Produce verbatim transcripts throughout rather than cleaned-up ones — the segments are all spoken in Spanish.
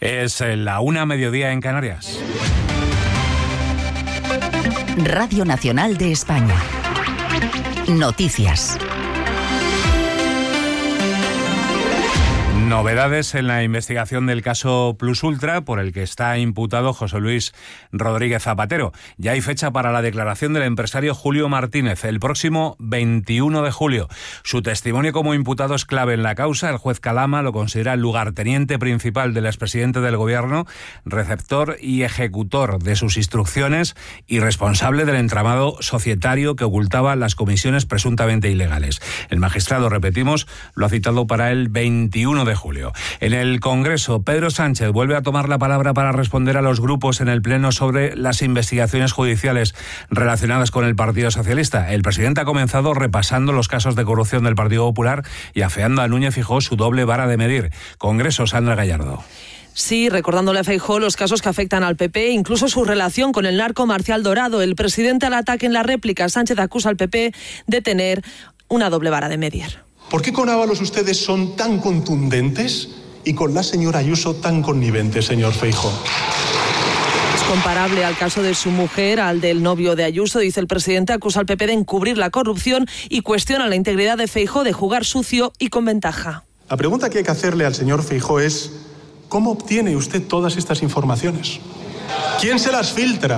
Es la una, mediodía en Canarias. Radio Nacional de España. Noticias. Novedades en la investigación del caso Plus Ultra, por el que está imputado José Luis Rodríguez Zapatero. Ya hay fecha para la declaración del empresario Julio Martínez, el próximo veintiuno de julio. Su testimonio como imputado es clave en la causa. El juez Calama lo considera el lugarteniente principal del expresidente del gobierno, receptor y ejecutor de sus instrucciones y responsable del entramado societario que ocultaba las comisiones presuntamente ilegales. El magistrado, repetimos, lo ha citado para el veintiuno de julio. En el Congreso, Pedro Sánchez vuelve a tomar la palabra para responder a los grupos en el Pleno sobre las investigaciones judiciales relacionadas con el Partido Socialista. El presidente ha comenzado repasando los casos de corrupción del Partido Popular y afeando a Núñez Feijóo su doble vara de medir. Congreso, Sandra Gallardo. Sí, recordándole a Feijóo los casos que afectan al P P, incluso su relación con el narco Marcial Dorado. El presidente al ataque en la réplica. Sánchez acusa al P P de tener una doble vara de medir. ¿Por qué con Ábalos ustedes son tan contundentes y con la señora Ayuso tan conniventes, señor Feijóo? Es comparable al caso de su mujer, al del novio de Ayuso, dice el presidente. Acusa al P P de encubrir la corrupción y cuestiona la integridad de Feijóo, de jugar sucio y con ventaja. La pregunta que hay que hacerle al señor Feijóo es: ¿cómo obtiene usted todas estas informaciones? ¿Quién se las filtra?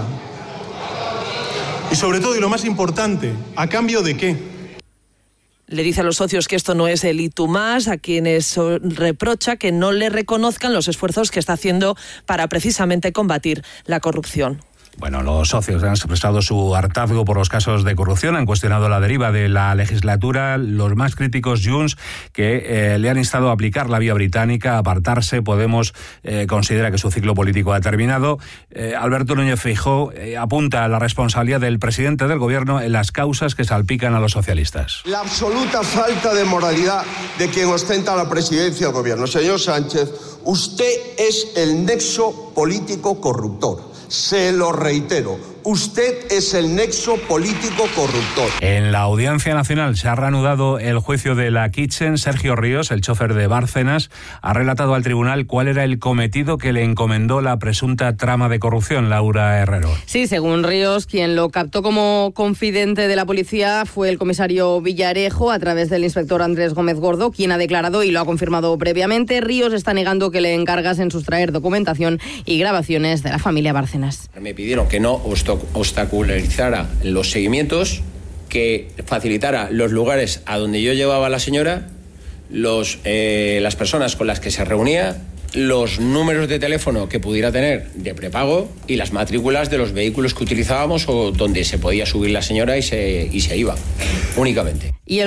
Y sobre todo, y lo más importante, ¿a cambio de qué? Le dice a los socios que esto no es el y tú más, a quienes reprocha que no le reconozcan los esfuerzos que está haciendo para precisamente combatir la corrupción. Bueno, los socios han expresado su hartazgo por los casos de corrupción, han cuestionado la deriva de la legislatura. Los más críticos, Junts, que eh, le han instado a aplicar la vía británica, a apartarse. Podemos eh, considera que su ciclo político ha terminado. Eh, Alberto Núñez Feijóo eh, apunta a la responsabilidad del presidente del gobierno en las causas que salpican a los socialistas. La absoluta falta de moralidad de quien ostenta la presidencia del gobierno. Señor Sánchez, usted es el nexo político corruptor. Se lo reitero, usted es el nexo político corruptor. En la Audiencia Nacional se ha reanudado el juicio de la Kitchen. Sergio Ríos, el chofer de Bárcenas, ha relatado al tribunal cuál era el cometido que le encomendó la presunta trama de corrupción. Laura Herrero. Sí, según Ríos, quien lo captó como confidente de la policía fue el comisario Villarejo, a través del inspector Andrés Gómez Gordo, quien ha declarado y lo ha confirmado previamente. Ríos está negando que le encargasen sustraer documentación y grabaciones de la familia Bárcenas. Me pidieron que no obstaculizara los seguimientos, que facilitara los lugares a donde yo llevaba a la señora, los, eh, las personas con las que se reunía, los números de teléfono que pudiera tener de prepago y las matrículas de los vehículos que utilizábamos o donde se podía subir la señora y se, y se iba, únicamente. Y el